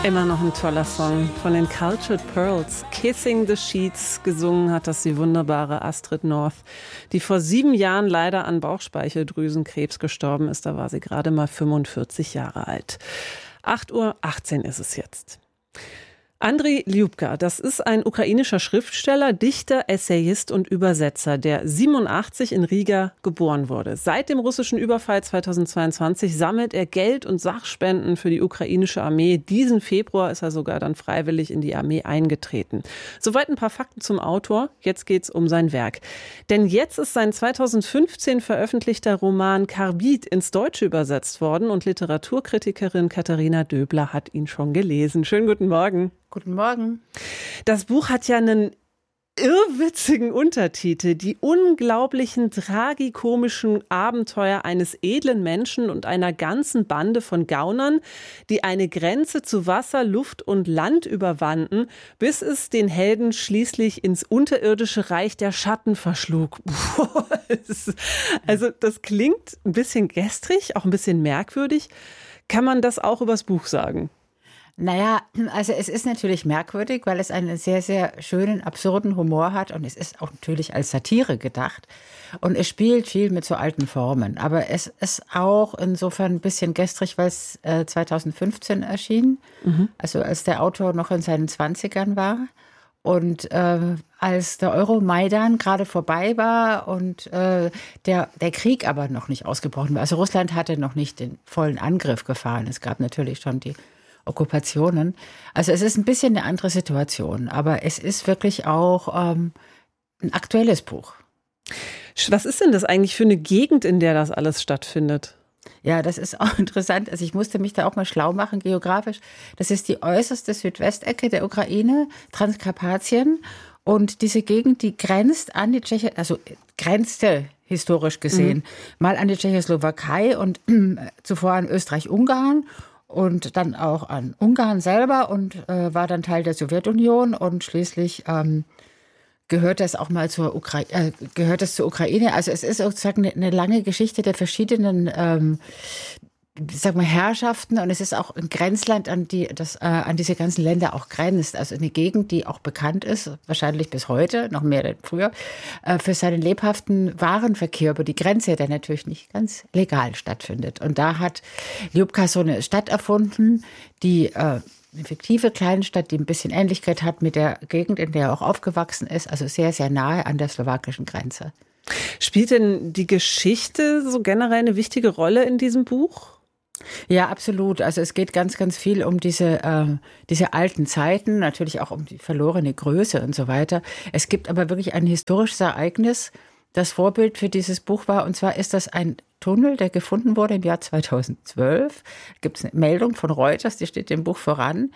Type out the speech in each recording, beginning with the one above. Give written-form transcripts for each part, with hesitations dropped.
Immer noch ein toller Song von den Cultured Pearls. Kissing the Sheets, gesungen hat das die wunderbare Astrid North, die vor 7 Jahren leider an Bauchspeicheldrüsenkrebs gestorben ist. Da war sie gerade mal 45 Jahre alt. 8:18 Uhr ist es jetzt. Andrij Ljubka, das ist ein ukrainischer Schriftsteller, Dichter, Essayist und Übersetzer, der 87 in Riga geboren wurde. Seit dem russischen Überfall 2022 sammelt er Geld und Sachspenden für die ukrainische Armee. Diesen Februar ist er sogar dann freiwillig in die Armee eingetreten. Soweit ein paar Fakten zum Autor. Jetzt geht's um sein Werk. Denn jetzt ist sein 2015 veröffentlichter Roman Karbid ins Deutsche übersetzt worden und Literaturkritikerin Katharina Döbler hat ihn schon gelesen. Schönen guten Morgen. Guten Morgen. Das Buch hat ja einen irrwitzigen Untertitel. Die unglaublichen tragikomischen Abenteuer eines edlen Menschen und einer ganzen Bande von Gaunern, die eine Grenze zu Wasser, Luft und Land überwanden, bis es den Helden schließlich ins unterirdische Reich der Schatten verschlug. Also das klingt ein bisschen gestrig, auch ein bisschen merkwürdig. Kann man das auch übers Buch sagen? Naja, also es ist natürlich merkwürdig, weil es einen sehr, sehr schönen, absurden Humor hat und es ist auch natürlich als Satire gedacht und es spielt viel mit so alten Formen. Aber es ist auch insofern ein bisschen gestrig, weil es 2015 erschien, also als der Autor noch in seinen 20ern war. Und als der Euromaidan gerade vorbei war und der Krieg aber noch nicht ausgebrochen war, also Russland hatte noch nicht den vollen Angriff gefahren, es gab natürlich schon die Okkupationen. Also es ist ein bisschen eine andere Situation, aber es ist wirklich auch ein aktuelles Buch. Was ist denn das eigentlich für eine Gegend, in der das alles stattfindet? Ja, das ist auch interessant. Also ich musste mich da auch mal schlau machen, geografisch. Das ist die äußerste Südwestecke der Ukraine, Transkarpatien. Und diese Gegend, die grenzt an die Tschechoslowakei, also grenzte historisch gesehen, mal an die Tschechoslowakei und zuvor an Österreich-Ungarn. Und dann auch an Ungarn selber und war dann Teil der Sowjetunion und schließlich gehört das auch mal zur gehört das zur Ukraine. Also es ist sozusagen eine lange Geschichte der verschiedenen Herrschaften und es ist auch ein Grenzland, an diese ganzen Länder auch grenzt. Also eine Gegend, die auch bekannt ist, wahrscheinlich bis heute, noch mehr als früher, für seinen lebhaften Warenverkehr über die Grenze, der natürlich nicht ganz legal stattfindet. Und da hat Ljubka so eine Stadt erfunden, die eine fiktive Kleinstadt, die ein bisschen Ähnlichkeit hat mit der Gegend, in der er auch aufgewachsen ist, also sehr, sehr nahe an der slowakischen Grenze. Spielt denn die Geschichte so generell eine wichtige Rolle in diesem Buch? Ja, absolut. Also es geht ganz, ganz viel um diese alten Zeiten, natürlich auch um die verlorene Größe und so weiter. Es gibt aber wirklich ein historisches Ereignis, das Vorbild für dieses Buch war. Und zwar ist das ein Tunnel, der gefunden wurde im Jahr 2012. Da gibt es eine Meldung von Reuters, die steht dem Buch voran.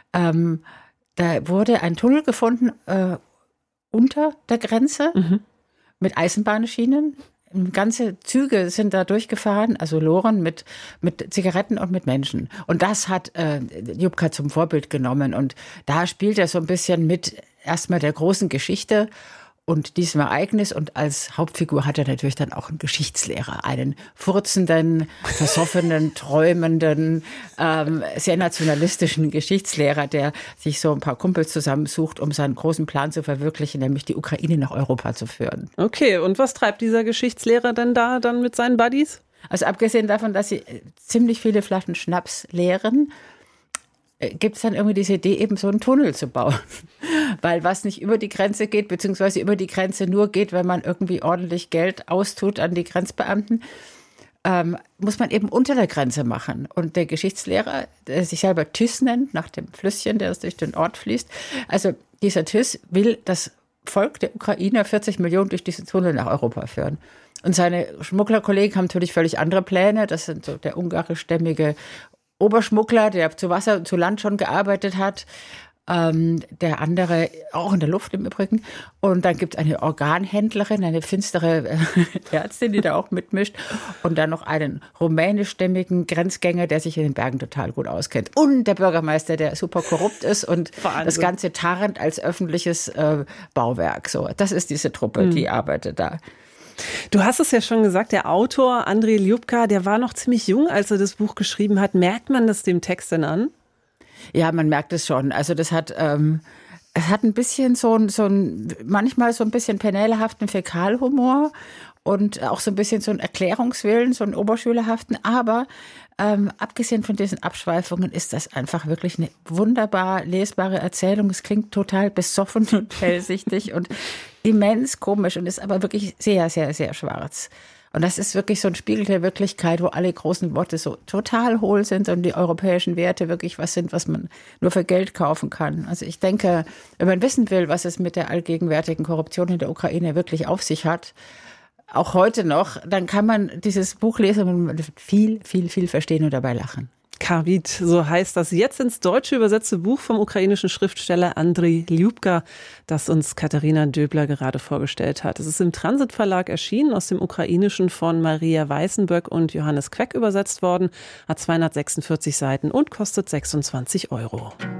Da wurde ein Tunnel gefunden unter der Grenze mit Eisenbahnschienen. Ganze Züge sind da durchgefahren, also Loren mit Zigaretten und mit Menschen. Und das hat Ljubka zum Vorbild genommen. Und da spielt er so ein bisschen mit erstmal der großen Geschichte und diesem Ereignis. Und als Hauptfigur hat er natürlich dann auch einen Geschichtslehrer, einen furzenden, versoffenen, träumenden, sehr nationalistischen Geschichtslehrer, der sich so ein paar Kumpels zusammensucht, um seinen großen Plan zu verwirklichen, nämlich die Ukraine nach Europa zu führen. Okay, und was treibt dieser Geschichtslehrer denn da dann mit seinen Buddies? Also abgesehen davon, dass sie ziemlich viele Flaschen Schnaps leeren, gibt es dann irgendwie diese Idee, eben so einen Tunnel zu bauen. Weil was nicht über die Grenze geht, beziehungsweise über die Grenze nur geht, wenn man irgendwie ordentlich Geld austut an die Grenzbeamten, muss man eben unter der Grenze machen. Und der Geschichtslehrer, der sich selber Tys nennt, nach dem Flüsschen, der durch den Ort fließt, also dieser Tys will das Volk der Ukrainer 40 Millionen durch diesen Tunnel nach Europa führen. Und seine Schmugglerkollegen haben natürlich völlig andere Pläne. Das sind so der ungarischstämmige Oberschmuggler, der zu Wasser und zu Land schon gearbeitet hat. Der andere auch in der Luft im Übrigen. Und dann gibt es eine Organhändlerin, eine finstere Ärztin, die da auch mitmischt. Und dann noch einen rumänischstämmigen Grenzgänger, der sich in den Bergen total gut auskennt. Und der Bürgermeister, der super korrupt ist und Wahnsinn. Das Ganze tarnt als öffentliches Bauwerk. So, das ist diese Truppe, die arbeitet da. Du hast es ja schon gesagt, der Autor Andrij Ljubka, der war noch ziemlich jung, als er das Buch geschrieben hat. Merkt man das dem Text denn an? Ja, man merkt es schon. Also das hat, es hat ein bisschen manchmal so ein bisschen penelhaften Fäkalhumor und auch so ein bisschen so einen Erklärungswillen, so einen oberschülerhaften. Aber abgesehen von diesen Abschweifungen ist das einfach wirklich eine wunderbar lesbare Erzählung. Es klingt total besoffen und hellsichtig und immens komisch und ist aber wirklich sehr, sehr, sehr schwarz. Und das ist wirklich so ein Spiegel der Wirklichkeit, wo alle großen Worte so total hohl sind und die europäischen Werte wirklich was sind, was man nur für Geld kaufen kann. Also ich denke, wenn man wissen will, was es mit der allgegenwärtigen Korruption in der Ukraine wirklich auf sich hat, auch heute noch, dann kann man dieses Buch lesen und man wird viel, viel, viel verstehen und dabei lachen. Karvit, so heißt das jetzt ins Deutsche übersetzte Buch vom ukrainischen Schriftsteller Andriy Lyubka, das uns Katharina Döbler gerade vorgestellt hat. Es ist im Transit Verlag erschienen, aus dem Ukrainischen von Maria Weißenböck und Johannes Queck übersetzt worden, hat 246 Seiten und kostet 26 €.